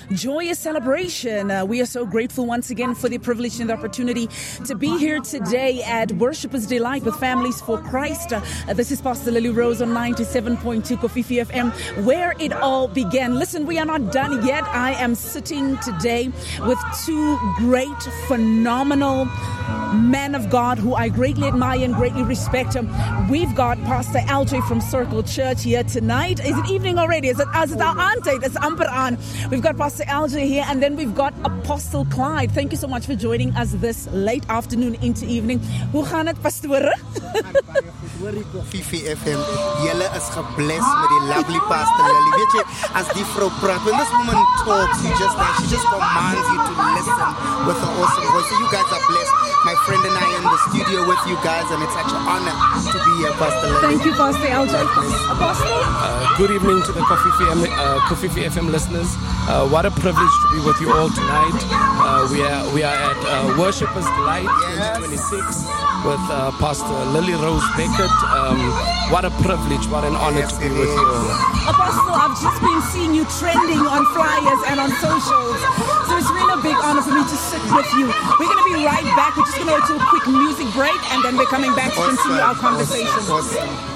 joyous celebration. We are so grateful once again for the privilege and the opportunity to be here today at Worshipers Delight with Families for Christ. This is Pastor Lily Rose on 97.2 Kofifi FM, where it all began. Listen, we are not done yet. I am sitting today with two great, phenomenal men of God who I greatly admire and greatly respect. We've got Pastor LJ from Circle Church here tonight. Is it evening already? Is it our auntie? It's amper aan. We've got Pastor LJ here, and then we've got Apostle Clyde. Thank you so much for joining us this late afternoon into evening. Hoe gaan het, pastore? Fifi FM, julle is gebless met die lovely Pastor Lily. Weet jy, as die vrou praat, when this woman talks, she just commands you to listen with her awesome voice. So you guys are blessed. My friend and I in the studio with you guys, and it's such an honor to be here, Pastor Lily. Thank you, Pastor LJ. Apostle? Good evening to the Kofifi FM listeners. What a privilege to be with you all tonight. We are at Worshipers Delight 2026 with Pastor Lily Rose Beckett. What a privilege, what an honor to be with you all. Apostle, I've just been seeing you trending on flyers and on socials. So it's really a big honor for me to sit with you. We're going to be right back. We're just going to go to a quick music break, and then we're coming back to continue our conversation. Awesome.